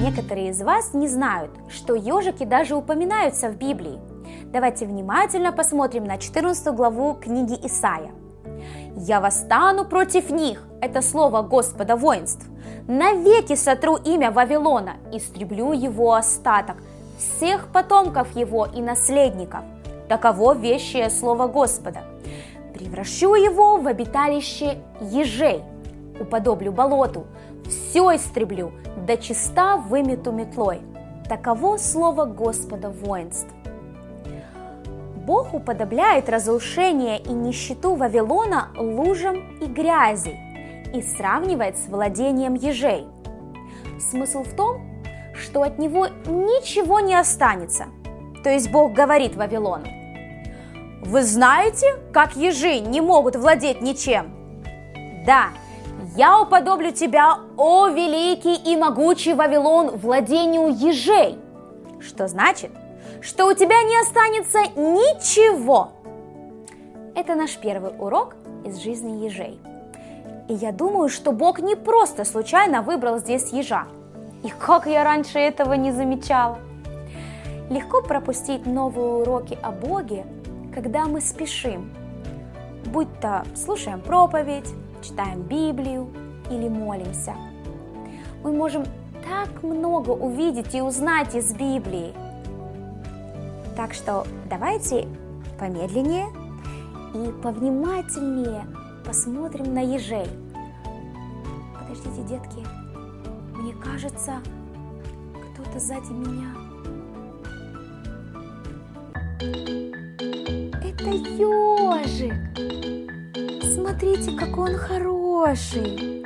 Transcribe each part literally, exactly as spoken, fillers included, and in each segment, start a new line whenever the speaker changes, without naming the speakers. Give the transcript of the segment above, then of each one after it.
Некоторые из вас не знают, что ежики даже упоминаются в Библии. Давайте внимательно посмотрим на четырнадцатую главу книги Исайя. «Я восстану против них» – это слово Господа воинств. «Навеки сотру имя Вавилона, истреблю его остаток, всех потомков его и наследников». Таково вещее слово Господа. «Превращу его в обиталище ежей, уподоблю болоту, все истреблю, до чиста вымету метлой». Таково слово Господа воинств. Бог уподобляет разрушение и нищету Вавилона лужам и грязи и сравнивает с владением ежей. Смысл в том, что от него ничего не останется. То есть Бог говорит Вавилону: «Вы знаете, как ежи не могут владеть ничем? Да, я уподоблю тебя, о великий и могучий Вавилон, владению ежей». Что значит, что у тебя не останется ничего. Это наш первый урок из жизни ежей. И я думаю, что Бог не просто случайно выбрал здесь ежа. И как я раньше этого не замечала. Легко пропустить новые уроки о Боге, когда мы спешим, будь то слушаем проповедь, читаем Библию или молимся. Мы можем так много увидеть и узнать из Библии. Так что давайте помедленнее и повнимательнее посмотрим на ежей. Подождите, детки, мне кажется, кто-то сзади меня. Это ежик. Смотрите, какой он хороший.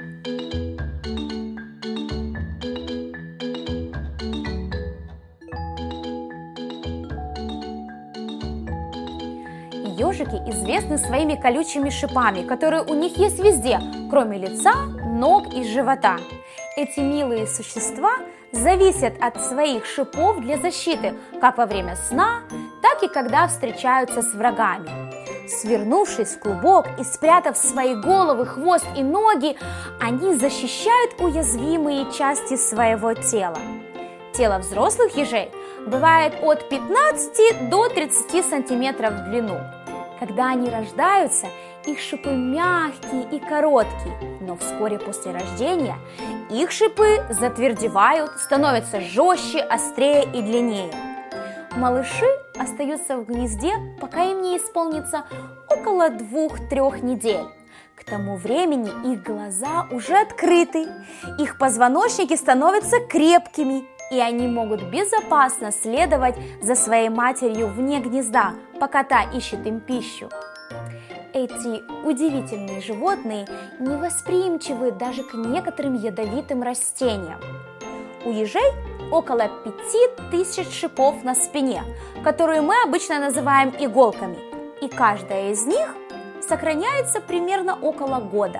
Ежики известны своими колючими шипами, которые у них есть везде, кроме лица, ног и живота. Эти милые существа зависят от своих шипов для защиты, как во время сна, так и когда встречаются с врагами. Свернувшись в клубок и спрятав свои головы, хвост и ноги, они защищают уязвимые части своего тела. Тело взрослых ежей бывает от пятнадцати до тридцати сантиметров в длину. Когда они рождаются, их шипы мягкие и короткие, но вскоре после рождения их шипы затвердевают, становятся жестче, острее и длиннее. Малыши остаются в гнезде, пока им не исполнится около двух-трех недель. К тому времени их глаза уже открыты, их позвоночники становятся крепкими, и они могут безопасно следовать за своей матерью вне гнезда, пока та ищет им пищу. Эти удивительные животные невосприимчивы даже к некоторым ядовитым растениям. У ежей около пяти тысяч шипов на спине, которые мы обычно называем иголками, и каждая из них сохраняется примерно около года.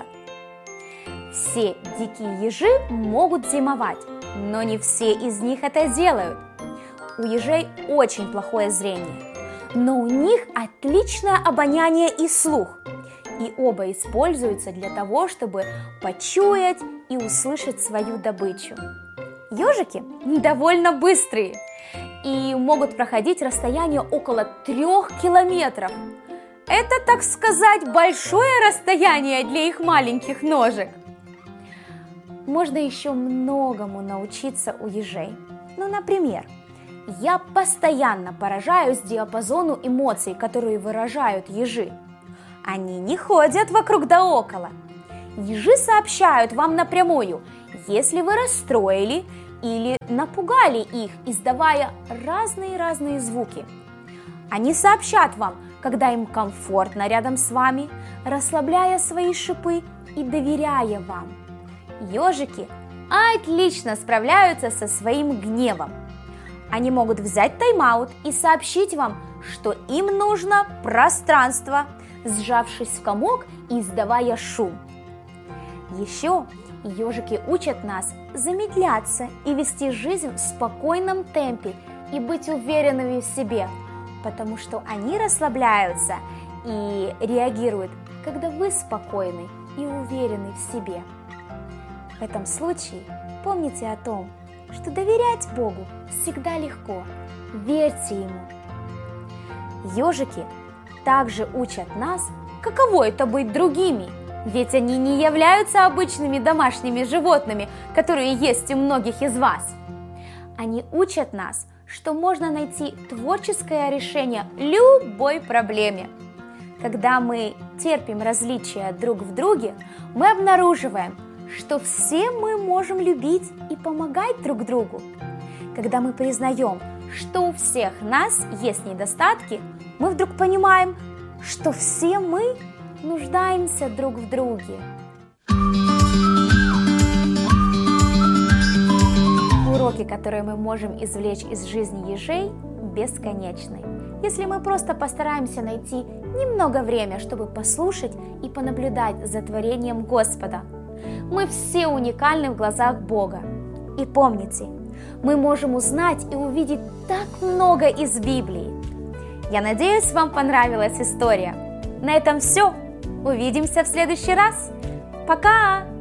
Все дикие ежи могут зимовать, но не все из них это делают. У ежей очень плохое зрение, но у них отличное обоняние и слух, и оба используются для того, чтобы почуять и услышать свою добычу. Ежики довольно быстрые и могут проходить расстояние около трех километров. Это, так сказать, большое расстояние для их маленьких ножек. Можно еще многому научиться у ежей. Ну, например, я постоянно поражаюсь диапазону эмоций, которые выражают ежи. Они не ходят вокруг да около. Ежи сообщают вам напрямую, если вы расстроили или напугали их, издавая разные-разные звуки. Они сообщат вам, когда им комфортно рядом с вами, расслабляя свои шипы и доверяя вам. Ежики отлично справляются со своим гневом. Они могут взять тайм-аут и сообщить вам, что им нужно пространство, сжавшись в комок и издавая шум. Еще ежики учат нас замедляться и вести жизнь в спокойном темпе и быть уверенными в себе, потому что они расслабляются и реагируют, когда вы спокойны и уверены в себе. В этом случае помните о том, что доверять Богу всегда легко. Верьте Ему. Ежики также учат нас, каково это быть другими, ведь они не являются обычными домашними животными, которые есть у многих из вас. Они учат нас, что можно найти творческое решение любой проблеме. Когда мы терпим различия друг в друге, мы обнаруживаем, что все мы можем любить и помогать друг другу. Когда мы признаем, что у всех нас есть недостатки, мы вдруг понимаем, что все мы нуждаемся друг в друге. Уроки, которые мы можем извлечь из жизни ежей, бесконечны, если мы просто постараемся найти немного времени, чтобы послушать и понаблюдать за творением Господа. Мы все уникальны в глазах Бога. И помните, мы можем узнать и увидеть так много из Библии. Я надеюсь, вам понравилась история. На этом все. Увидимся в следующий раз. Пока!